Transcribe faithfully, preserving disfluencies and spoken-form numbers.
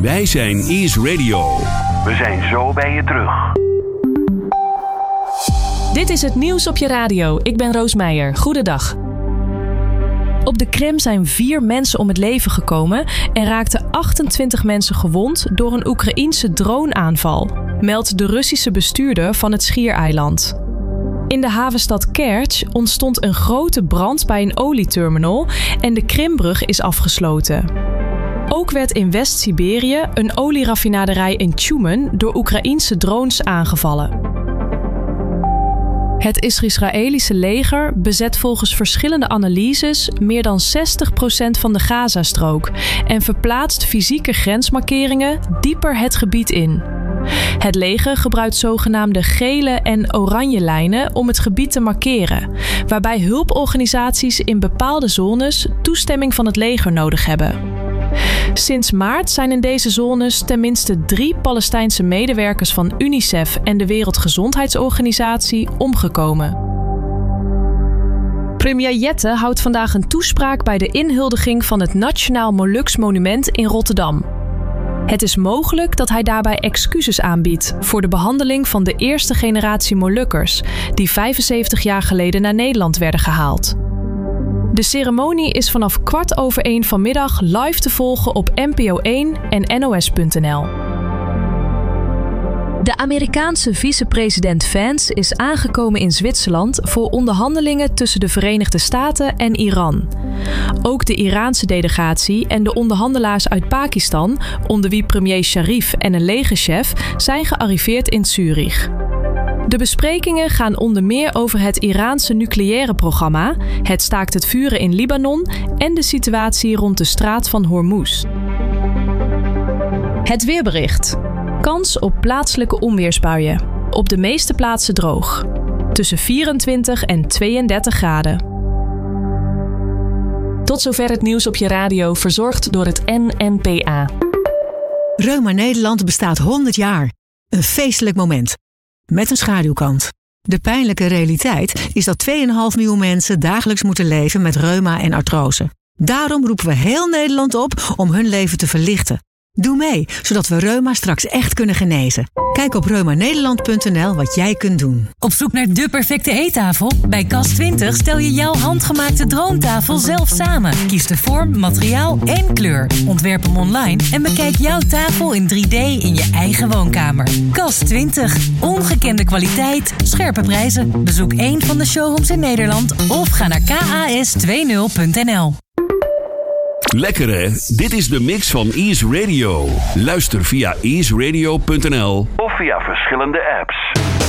Wij zijn Ease Radio. We zijn zo bij je terug. Dit is het nieuws op je radio. Ik ben Roos Meijer. Goedendag. Op de Krim zijn vier mensen om het leven gekomen en raakten achtentwintig mensen gewond door een Oekraïense droneaanval, meldt de Russische bestuurder van het schiereiland. In de havenstad Kerch ontstond een grote brand bij een olieterminal en de Krimbrug is afgesloten. Ook werd in West-Siberië een olieraffinaderij in Tjumen door Oekraïense drones aangevallen. Het Israëlische leger bezet volgens verschillende analyses meer dan zestig procent van de Gazastrook en verplaatst fysieke grensmarkeringen dieper het gebied in. Het leger gebruikt zogenaamde gele en oranje lijnen om het gebied te markeren, waarbij hulporganisaties in bepaalde zones toestemming van het leger nodig hebben. Sinds maart zijn in deze zones tenminste drie Palestijnse medewerkers van UNICEF en de Wereldgezondheidsorganisatie omgekomen. Premier Jette houdt vandaag een toespraak bij de inhuldiging van het Nationaal Moluks Monument in Rotterdam. Het is mogelijk dat hij daarbij excuses aanbiedt voor de behandeling van de eerste generatie Molukkers, die vijfenzeventig jaar geleden naar Nederland werden gehaald. De ceremonie is vanaf kwart over één vanmiddag live te volgen op N P O één en N O S punt N L. De Amerikaanse vicepresident Vance is aangekomen in Zwitserland voor onderhandelingen tussen de Verenigde Staten en Iran. Ook de Iraanse delegatie en de onderhandelaars uit Pakistan, onder wie premier Sharif en een legerchef, zijn gearriveerd in Zurich. De besprekingen gaan onder meer over het Iraanse nucleaire programma, het staakt het vuren in Libanon en de situatie rond de straat van Hormuz. Het weerbericht. Kans op plaatselijke onweersbuien. Op de meeste plaatsen droog. Tussen vierentwintig en tweeëndertig graden. Tot zover het nieuws op je radio, verzorgd door het N N P A. Reuma Nederland bestaat honderd jaar. Een feestelijk moment. Met een schaduwkant. De pijnlijke realiteit is dat twee komma vijf miljoen mensen dagelijks moeten leven met reuma en artrose. Daarom roepen we heel Nederland op om hun leven te verlichten. Doe mee, zodat we reuma straks echt kunnen genezen. Kijk op reuma nederland punt n l wat jij kunt doen. Op zoek naar de perfecte eettafel? Bij Kast twintig stel je jouw handgemaakte droomtafel zelf samen. Kies de vorm, materiaal en kleur. Ontwerp hem online en bekijk jouw tafel in drie D in je eigen woonkamer. Kast twintig. Ongekende kwaliteit, scherpe prijzen. Bezoek één van de showrooms in Nederland of ga naar k a s twintig punt n l. Lekker hè? Dit is de mix van Ease Radio. Luister via ease radio punt n l of via verschillende apps.